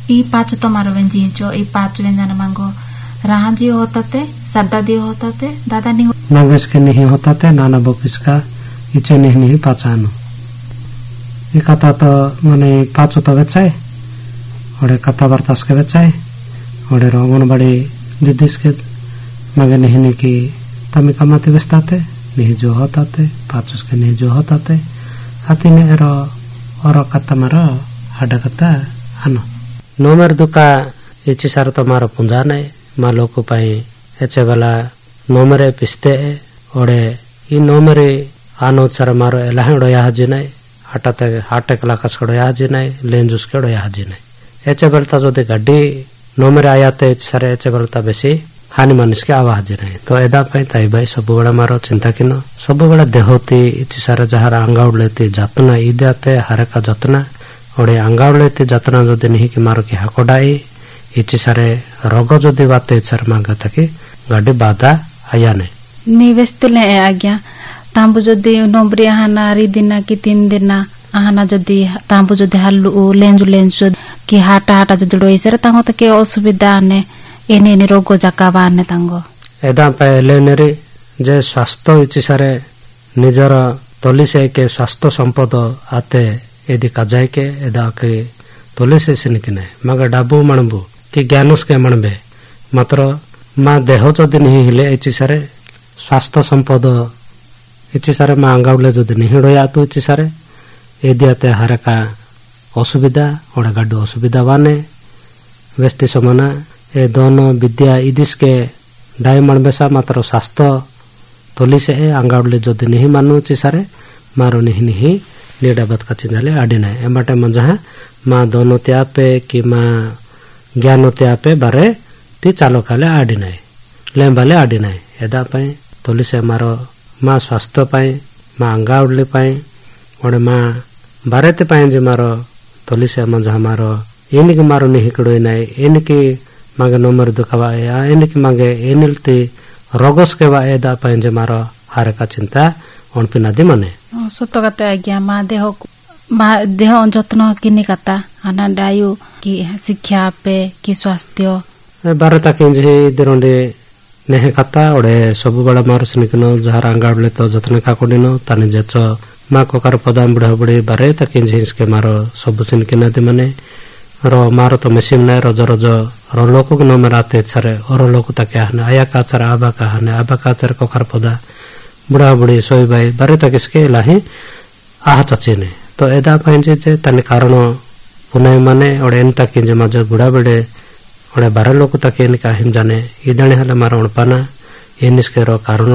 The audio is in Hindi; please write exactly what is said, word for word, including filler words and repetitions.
ई पाँच तो मारो वेंजी जो ई पाँच व्यंजन मांगो रहा जी होता थे सदा दी होता थे दादा नहीं मंगेश के नहीं होता थे नाना बोकिस का इचे नहीं नहीं पाचानो ये कथा तो माने पाँच तो बचाए और कथा बर्तास के बचाए और रोगन बड़ी दिदिस के मगे नहीं नहीं की तमी कमाते बसता थे नहीं जो होता थे पाँच के नहीं जो होता थे हाथी ने रो और कथा मारो हाडा कथा आनो नोमर दुका इची सार तो मारो पुंजा नहीं मालो को पाई एचे वाला नोमरे पिस्ते ओडे इ नोमरे आनो सार मारो एलाहड़ो या जिनाई हाटाते हाटे कला कसड़ो या जिनाई लेंजुस केड़ो या जिनाई एचे बलता जो दे गड्डी नोमरे आयाते सारे एचे बलता बेसी हानि मानिस के आवाज जिनाई तो एदा पाई ताई भाई सब बड़ा मारो चिंता किनो सब बड़ा देहोती इची सारे जहार अंगाउलेती जतना इदाते हारे का जतना ओडे अंगाउलेती जतना जो दे नहीं कि मारो की हाकोडाई इची सारे रोग जो दे बाते सर मांगा तके गाड़ी बाधा आया ने निवेस्तले आज्ञा तांबु जदी नोबरी हाना री दिना की तीन दिना हाना जदी तांबु जदी हालु लेंजु लेंजु की हाटा हाटा जदी डोई सर तांगो तके असुविधा ने एने ने रोग जाकावा ने तांगो एदा पहले नेरी जे स्वास्थ्य इची सारे निजर तोली से के स्वास्थ्य संपद आते एदी काजाय के एदा के तोली से सिनकिने मगर डाबू मणबू कि ज्ञानुस के मणबे मात्र माँ देह जदि नहीं हिले इची सारे स्वास्थ्य संपद इची सारे माँ अंगाउले जदि नहीं डोया तो इची सारे एदियाते हारे का असुविधा ओडे गाडू असुविधा वाने व्यस्ति समाना ए दोनों विद्या इदिस के डाय मणबेसा मात्र स्वास्थ्य तोली से अंगाउले जदि नहीं मानु इची सारे मारो नहीं नहीं लीडाबत का चिंजाले आड़ी ना एमाटे मंजा माँ दोनों त्यापे कि माँ ज्ञान त्यापे बारे ती चालो काले आड़ी ना लेंबाले आड़ी ना एदा पाए तोली से मारो माँ स्वास्थ्य पाए माँ अंगा उड़ले पाए और माँ बारे ते पाए जे मारो तोली से मंजा मारो इनकी मारो नहीं कड़ोई ना इनकी मांगे नोमर दुखावा या इनकी मांगे इनलती रोगस के वा एदा पाए जे मारो हारे का चिंता उन पे नदी मने सत्य कथा आज्ञा माँ देह माँ देह जत्न किनी कथा हाना डायु की शिक्षा पे की स्वास्थ्य बारे तक जे दिरोंडे नेहे कथा ओडे सब बड़ा मारो सिनकिनो जहार अंगाडले तो जतने का कोडिनो ताने जेचो माँ को कर पदाम बुढ़ा बुढ़ी बारे तक जे इसके मारो सब सिनकिना दे मने रो मारो तो मशीन ने रोज रोज रो लोको के नंबर आते छरे और लोको तक हने आया का चर आबा का हने आबा का चर को कर पदा बुढ़ा बुढ़ी सोई भाई बारे तक इसके लाही आह चचीने तो एदा पाइंजे जे तने कारण पुनाई माने और एन तक जे मजे बुढ़ा बड़े और बारह लोग तक इनका हिम जाने इधने हले मारो पाना इन इसके रो कारण